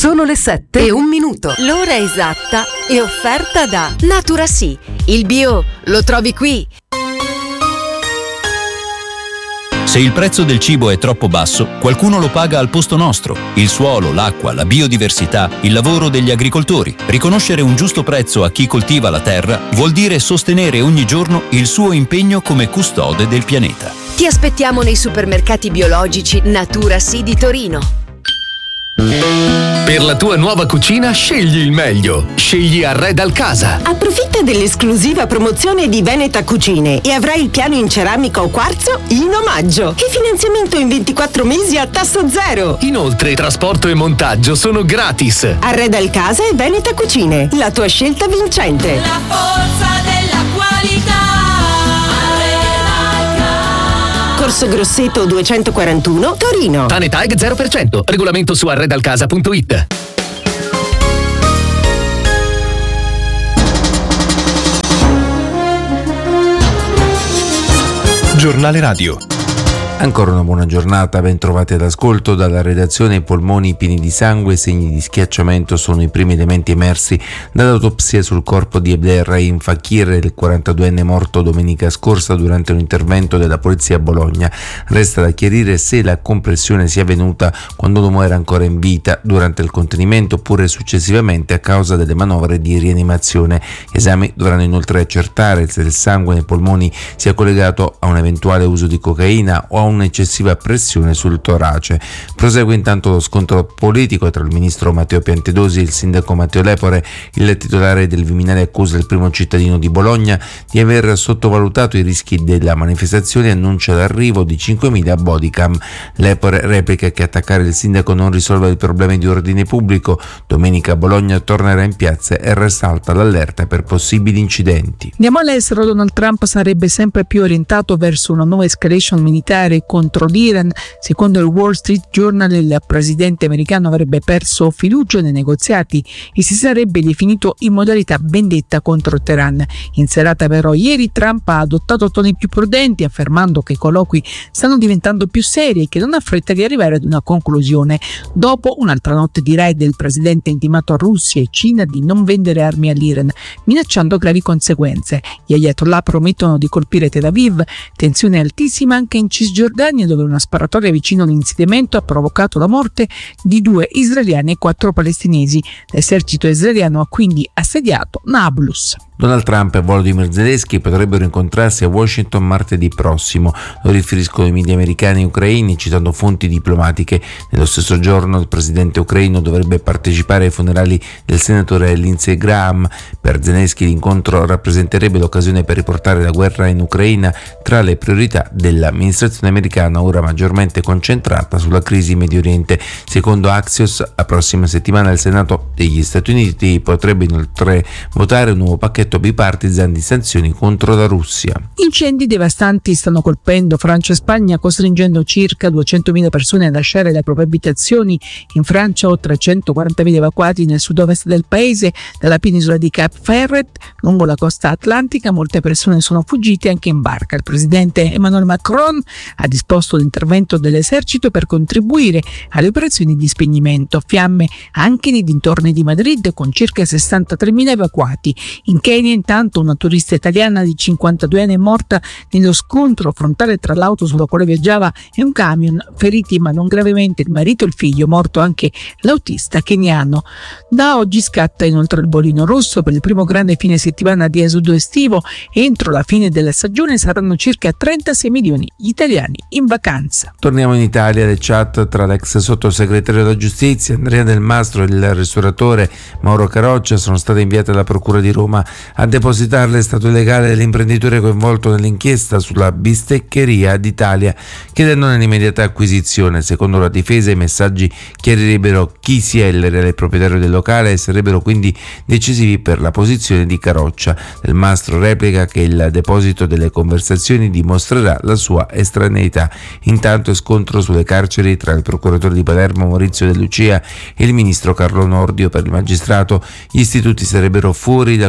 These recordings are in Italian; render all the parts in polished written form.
Sono le 7:01. L'ora esatta è offerta da Natura Sì. Il bio lo trovi qui. Se il prezzo del cibo è troppo basso, qualcuno lo paga al posto nostro. Il suolo, l'acqua, la biodiversità, il lavoro degli agricoltori. Riconoscere un giusto prezzo a chi coltiva la terra vuol dire sostenere ogni giorno il suo impegno come custode del pianeta. Ti aspettiamo nei supermercati biologici Natura Sì di Torino. Per la tua nuova cucina scegli il meglio. Scegli Arreda Casa. Approfitta dell'esclusiva promozione di Veneta Cucine e avrai il piano in ceramica o quarzo in omaggio e finanziamento in 24 mesi a tasso zero. Inoltre trasporto e montaggio sono gratis. Arreda Casa e Veneta Cucine, la tua scelta vincente. La forza della qualità. Corso Grosseto 241, Torino. Tanetag 0%. Regolamento su arredalcasa.it. Giornale Radio. Ancora una buona giornata, ben trovati all'ascolto. Dalla redazione: i polmoni pieni di sangue, segni di schiacciamento sono i primi elementi emersi dall'autopsia sul corpo di Abdelrahim Fakir, il 42enne morto domenica scorsa durante un intervento della polizia a Bologna. Resta da chiarire se la compressione sia avvenuta quando l'uomo era ancora in vita durante il contenimento oppure successivamente a causa delle manovre di rianimazione. Gli esami dovranno inoltre accertare se il sangue nei polmoni sia collegato a un eventuale uso di cocaina o a un'eccessiva pressione sul torace. Prosegue intanto lo scontro politico tra il ministro Matteo Piantedosi e il sindaco Matteo Lepore. Il titolare del Viminale accusa il primo cittadino di Bologna di aver sottovalutato i rischi della manifestazione e annuncia l'arrivo di 5.000 bodycam. Lepore replica che attaccare il sindaco non risolve i problemi di ordine pubblico. Domenica Bologna tornerà in piazza e risalta l'allerta per possibili incidenti. Andiamo all'estero. Donald Trump sarebbe sempre più orientato verso una nuova escalation militare contro l'Iran. Secondo il Wall Street Journal, il presidente americano avrebbe perso fiducia nei negoziati e si sarebbe definito in modalità vendetta contro Teheran. In serata però ieri Trump ha adottato toni più prudenti, affermando che i colloqui stanno diventando più seri e che non ha fretta di arrivare ad una conclusione. Dopo un'altra notte di raid, il presidente ha intimato a Russia e Cina di non vendere armi all'Iran, minacciando gravi conseguenze. Gli ayatollah promettono di colpire Tel Aviv. Tensione altissima anche in Cisgiordania, dove una sparatoria vicino all'insediamento ha provocato la morte di 2 israeliani e 4 palestinesi. L'esercito israeliano ha quindi assediato Nablus. Donald Trump e Volodymyr Zelensky potrebbero incontrarsi a Washington martedì prossimo, lo riferiscono i media americani e ucraini citando fonti diplomatiche. Nello stesso giorno il presidente ucraino dovrebbe partecipare ai funerali del senatore Lindsey Graham. Per Zelensky l'incontro rappresenterebbe l'occasione per riportare la guerra in Ucraina tra le priorità dell'amministrazione americana, ora maggiormente concentrata sulla crisi in Medio Oriente. Secondo Axios, la prossima settimana il Senato degli Stati Uniti potrebbe inoltre votare un nuovo pacchetto bipartisan di sanzioni contro la Russia. Incendi devastanti stanno colpendo Francia e Spagna, costringendo circa 200.000 persone a lasciare le proprie abitazioni. In Francia oltre 140.000 evacuati nel sud-ovest del paese, dalla penisola di Cap Ferret lungo la costa atlantica. Molte persone sono fuggite anche in barca. Il presidente Emmanuel Macron ha disposto l'intervento dell'esercito per contribuire alle operazioni di spegnimento. Fiamme anche nei dintorni di Madrid, con circa 63.000 evacuati. In Kenya intanto una turista italiana di 52 anni è morta nello scontro frontale tra l'auto sulla quale viaggiava e un camion. Feriti ma non gravemente il marito e il figlio, morto anche l'autista keniano. Da oggi scatta inoltre il bollino rosso per il primo grande fine settimana di esodo estivo. Entro la fine della stagione saranno circa 36 milioni gli italiani in vacanza. Torniamo in Italia. Le chat tra l'ex sottosegretario della giustizia Andrea Del Mastro e il ristoratore Mauro Caroccia sono state inviate alla procura di Roma. A depositarle è stato il legale dell'imprenditore coinvolto nell'inchiesta sulla bisteccheria d'Italia, chiedendone l'immediata acquisizione. Secondo la difesa, i messaggi chiarirebbero chi sia il reale proprietario del locale e sarebbero quindi decisivi per la posizione di Caroccia. Del Mastro replica che il deposito delle conversazioni dimostrerà la sua estraneità. Intanto è scontro sulle carceri tra il procuratore di Palermo Maurizio De Lucia e il ministro Carlo Nordio. Per il magistrato gli istituti sarebbero fuori dal controllo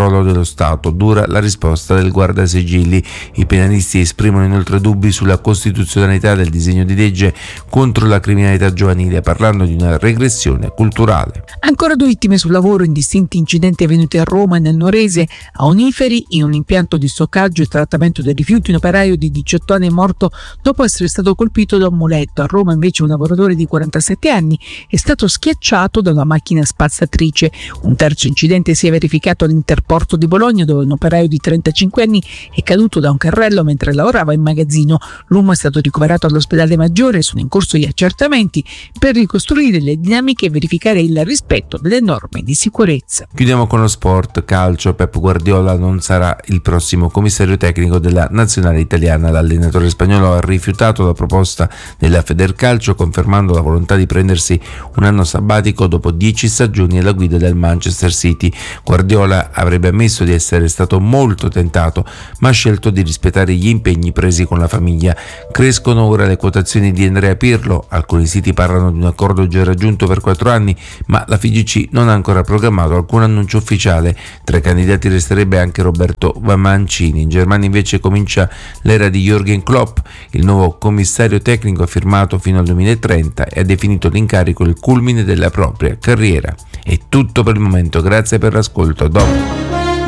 controllo dello Stato. Dura la risposta del Guardasigilli. I penalisti esprimono inoltre dubbi sulla costituzionalità del disegno di legge contro la criminalità giovanile, parlando di una regressione culturale. Ancora 2 vittime sul lavoro in distinti incidenti avvenuti a Roma e nel Nuorese. A Oniferi, in un impianto di stoccaggio e trattamento dei rifiuti, un operaio di 18 anni è morto dopo essere stato colpito da un muletto. A Roma invece un lavoratore di 47 anni è stato schiacciato da una macchina spazzatrice. Un terzo incidente si è verificato all'Interporto di Bologna, dove un operaio di 35 anni è caduto da un carrello mentre lavorava in magazzino. L'uomo è stato ricoverato all'ospedale Maggiore e sono in corso gli accertamenti per ricostruire le dinamiche e verificare il rispetto delle norme di sicurezza. Chiudiamo con lo sport calcio. Pep Guardiola non sarà il prossimo commissario tecnico della nazionale italiana. L'allenatore spagnolo ha rifiutato la proposta della Federcalcio, confermando la volontà di prendersi un anno sabbatico dopo 10 stagioni alla guida del Manchester City. Guardiola avrebbe ammesso di essere stato molto tentato, ma ha scelto di rispettare gli impegni presi con la famiglia. Crescono ora le quotazioni di Andrea Pirlo. Alcuni siti parlano di un accordo già raggiunto per 4 anni, ma la FIGC non ha ancora programmato alcun annuncio ufficiale. Tra i candidati resterebbe anche Roberto Mancini. In Germania invece comincia l'era di Jürgen Klopp. Il nuovo commissario tecnico ha firmato fino al 2030 e ha definito l'incarico il culmine della propria carriera. È tutto per il momento, grazie per l'ascolto. Dopo.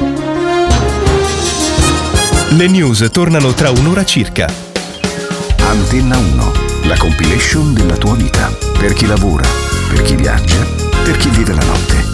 Le news tornano tra un'ora circa. Antenna 1, la compilation della tua vita. Per chi lavora, per chi viaggia, per chi vive la notte.